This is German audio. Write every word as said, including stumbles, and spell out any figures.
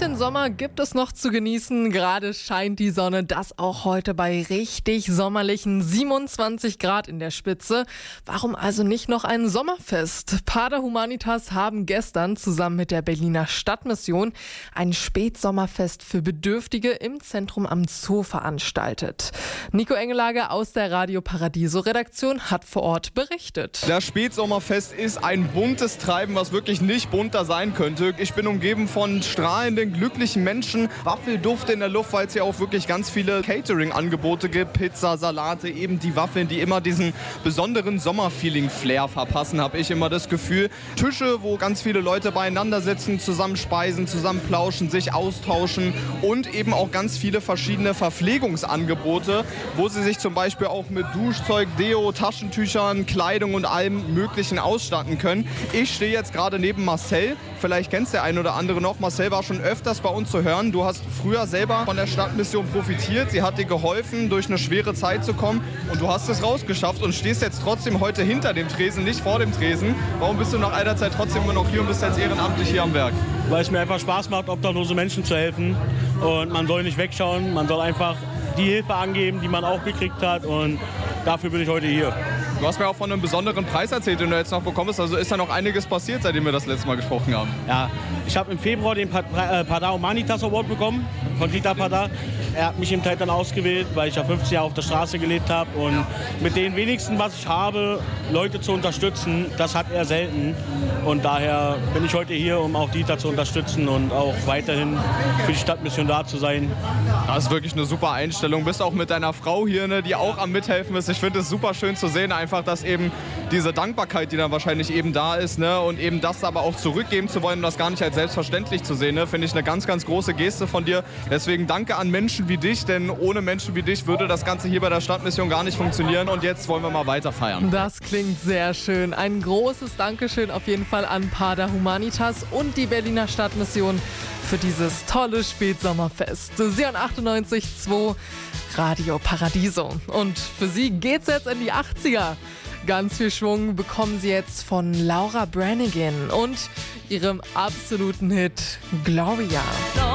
bisschen Sommer gibt es noch zu genießen. Gerade scheint die Sonne, das auch heute bei richtig sommerlichen siebenundzwanzig Grad in der Spitze. Warum also nicht noch ein Sommerfest? Pater Humanitas haben gestern zusammen mit der Berliner Stadtmission ein Spätsommerfest für Bedürftige im Zentrum am Zoo veranstaltet. Nico Engelage aus der Radio Paradiso Redaktion hat vor Ort berichtet. Das Spätsommerfest ist ein buntes Treiben, was wirklich nicht bunter sein könnte. Ich bin umgeben von strahlenden, glücklichen Menschen, Waffelduft in der Luft, weil es ja auch wirklich ganz viele Catering-Angebote gibt. Pizza, Salate, eben die Waffeln, die immer diesen besonderen Sommerfeeling-Flair verpassen, habe ich immer das Gefühl. Tische, wo ganz viele Leute beieinander sitzen, zusammen speisen, zusammen plauschen, sich austauschen und eben auch ganz viele verschiedene Verpflegungsangebote, wo sie sich zum Beispiel auch mit Duschzeug, Deo, Taschentüchern, Kleidung und allem Möglichen ausstatten können. Ich stehe jetzt gerade neben Marcel. Vielleicht kennst du der ein oder andere noch. Marcel war schon öfters bei uns zu hören. Du hast früher selber von der Stadtmission profitiert. Sie hat dir geholfen, durch eine schwere Zeit zu kommen. Und du hast es rausgeschafft und stehst jetzt trotzdem heute hinter dem Tresen, nicht vor dem Tresen. Warum bist du nach einer Zeit trotzdem immer noch hier und bist jetzt ehrenamtlich hier am Werk? Weil es mir einfach Spaß macht, obdachlose Menschen zu helfen. Und man soll nicht wegschauen. Man soll einfach die Hilfe angeben, die man auch gekriegt hat. Und dafür bin ich heute hier. Du hast mir auch von einem besonderen Preis erzählt, den du jetzt noch bekommst. Also ist ja noch einiges passiert, seitdem wir das letzte Mal gesprochen haben. Ja, ich habe im Februar den Pater Humanitas Award bekommen von Dieter Pater. Er hat mich im Teil dann ausgewählt, weil ich ja fünfzehn Jahre auf der Straße gelebt habe. Und mit den wenigsten, was ich habe, Leute zu unterstützen, das hat er selten. Und daher bin ich heute hier, um auch Dieter zu unterstützen und auch weiterhin für die Stadtmission da zu sein. Das ist wirklich eine super Einstellung. Bist auch mit deiner Frau hier, ne, die auch am Mithelfen ist. Ich finde es super schön zu sehen, einfach, dass eben diese Dankbarkeit, die dann wahrscheinlich eben da ist, ne, und eben das aber auch zurückgeben zu wollen und das gar nicht als selbstverständlich zu sehen, ne, finde ich eine ganz, ganz große Geste von dir. Deswegen danke an Menschen wie dich, denn ohne Menschen wie dich würde das Ganze hier bei der Stadtmission gar nicht funktionieren. Und jetzt wollen wir mal weiter feiern. Das klingt sehr schön. Ein großes Dankeschön auf jeden Fall an Pater Humanitas und die Berliner Stadtmission für dieses tolle Spätsommerfest. Sie an achtundneunzig Komma zwei Radio Paradiso. Und für Sie geht's jetzt in die achtziger. Ganz viel Schwung bekommen Sie jetzt von Laura Branigan und ihrem absoluten Hit Gloria.